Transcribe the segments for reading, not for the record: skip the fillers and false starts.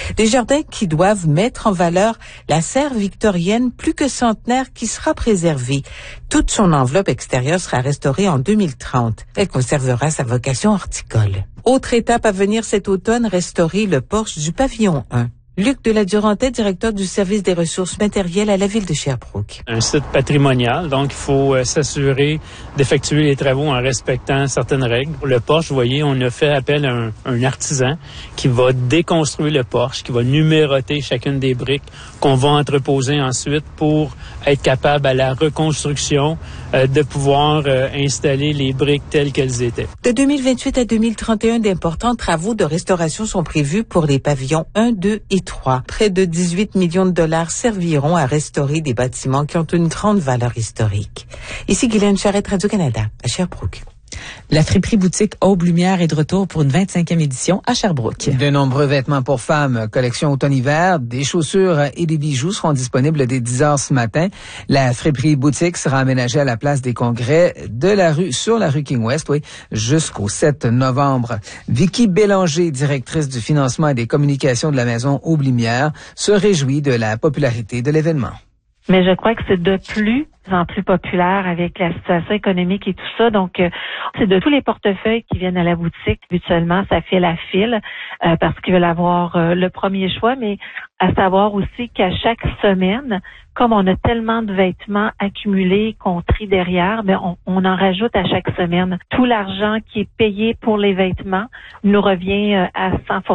Des jardins qui doivent mettre en valeur la serre victorienne plus que centenaire qui sera préservée. Toute son enveloppe extérieure sera restaurée en 2030. Elle conservera sa vocation horticole. Autre étape à venir cet automne, restaurer le porche du pavillon 1. Luc de la Durantaye, directeur du service des ressources matérielles à la ville de Sherbrooke. Un site patrimonial, donc il faut s'assurer d'effectuer les travaux en respectant certaines règles. Le porche, vous voyez, on a fait appel à un artisan qui va déconstruire le porche, qui va numéroter chacune des briques qu'on va entreposer ensuite pour être capable à la reconstruction de pouvoir installer les briques telles qu'elles étaient. De 2028 à 2031, d'importants travaux de restauration sont prévus pour les pavillons 1, 2 et 3. Près de 18 millions de dollars serviront à restaurer des bâtiments qui ont une grande valeur historique. Ici Guylaine Charette, Radio-Canada, à Sherbrooke. La friperie boutique Aube Lumière est de retour pour une 25e édition à Sherbrooke. De nombreux vêtements pour femmes, collection automne-hiver, des chaussures et des bijoux seront disponibles dès 10 heures ce matin. La friperie boutique sera aménagée à la place des congrès sur la rue King West, jusqu'au 7 novembre. Vicky Bélanger, directrice du financement et des communications de la maison Aube Lumière, se réjouit de la popularité de l'événement. Mais je crois que c'est de plus en plus populaire avec la situation économique et tout ça. Donc, c'est de tous les portefeuilles qui viennent à la boutique. Habituellement, ça fait la file parce qu'ils veulent avoir le premier choix, mais à savoir aussi qu'à chaque semaine, comme on a tellement de vêtements accumulés qu'on trie derrière, on en rajoute à chaque semaine. Tout l'argent qui est payé pour les vêtements nous revient à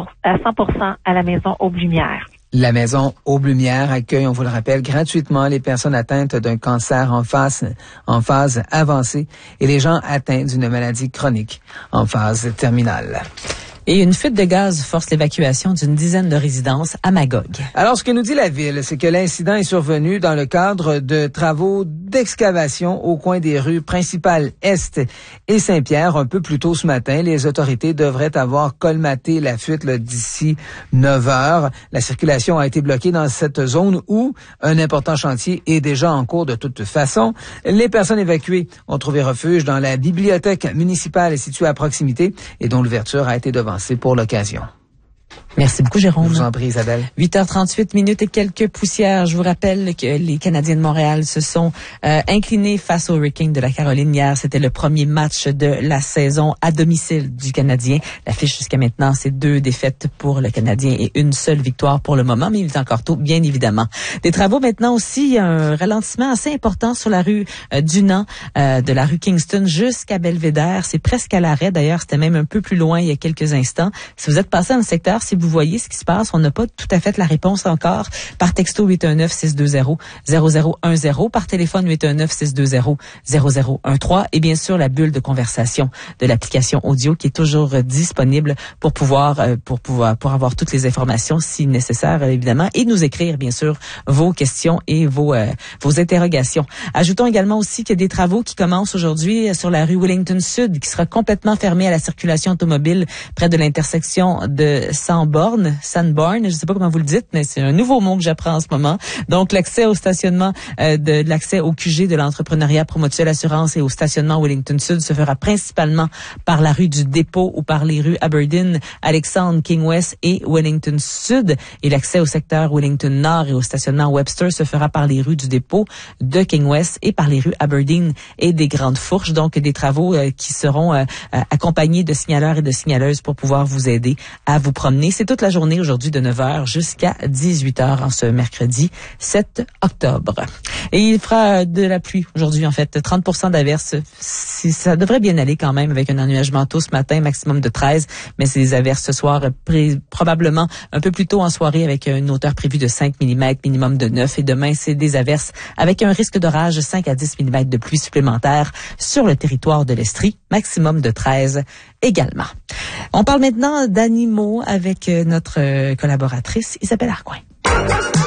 100% à la maison Aube Lumière. La maison Aube Lumière accueille, on vous le rappelle, gratuitement les personnes atteintes d'un cancer en phase avancée et les gens atteints d'une maladie chronique en phase terminale. Et une fuite de gaz force l'évacuation d'une dizaine de résidences à Magog. Alors, ce que nous dit la ville, c'est que l'incident est survenu dans le cadre de travaux d'excavation au coin des rues principales Est et Saint-Pierre. Un peu plus tôt ce matin, les autorités devraient avoir colmaté la fuite d'ici 9 heures. La circulation a été bloquée dans cette zone où un important chantier est déjà en cours de toute façon. Les personnes évacuées ont trouvé refuge dans la bibliothèque municipale située à proximité et dont l'ouverture a été devancée pour l'occasion. Merci beaucoup, Jérôme. Je vous en prie, Isabelle. 8h38 et quelques poussières. Je vous rappelle que les Canadiens de Montréal se sont inclinés face aux Hurricanes de la Caroline hier. C'était le premier match de la saison à domicile du Canadien. L'affiche jusqu'à maintenant, c'est 2 défaites pour le Canadien et une seule victoire pour le moment, mais il est encore tôt, bien évidemment. Des travaux maintenant aussi, un ralentissement assez important sur la rue Dunant, de la rue Kingston jusqu'à Belvédère. C'est presque à l'arrêt. D'ailleurs, c'était même un peu plus loin il y a quelques instants. Si vous êtes passé dans le secteur, si vous voyez ce qui se passe, on n'a pas tout à fait la réponse encore. Par texto 819-620-0010, par téléphone 819-620-0013 et bien sûr la bulle de conversation de l'application audio qui est toujours disponible pour avoir toutes les informations si nécessaire évidemment et nous écrire bien sûr vos questions et vos interrogations. Ajoutons également aussi qu'il y a des travaux qui commencent aujourd'hui sur la rue Wellington Sud qui sera complètement fermée à la circulation automobile près de l'intersection de Sanborn, je sais pas comment vous le dites, mais c'est un nouveau mot que j'apprends en ce moment. Donc, l'accès au stationnement, l'accès au QG de l'entrepreneuriat Promotuel Assurance et au stationnement Wellington Sud se fera principalement par la rue du Dépôt ou par les rues Aberdeen, Alexandre, King West et Wellington Sud. Et l'accès au secteur Wellington Nord et au stationnement Webster se fera par les rues du Dépôt, de King West et par les rues Aberdeen et des Grandes Fourches. Donc, des travaux qui seront accompagnés de signaleurs et de signaleuses pour pouvoir vous aider à vous promener. C'est toute la journée aujourd'hui de 9h jusqu'à 18h en ce mercredi 7 octobre. Et il fera de la pluie aujourd'hui en fait, 30% d'averses. Ça devrait bien aller quand même avec un ennuagement tôt ce matin, maximum de 13, mais c'est des averses ce soir probablement un peu plus tôt en soirée avec une hauteur prévue de 5 mm, minimum de 9 et demain c'est des averses avec un risque d'orage 5 à 10 mm de pluie supplémentaire sur le territoire de l'Estrie, maximum de 13 également. On parle maintenant d'animaux avec notre collaboratrice Isabelle Arcoing.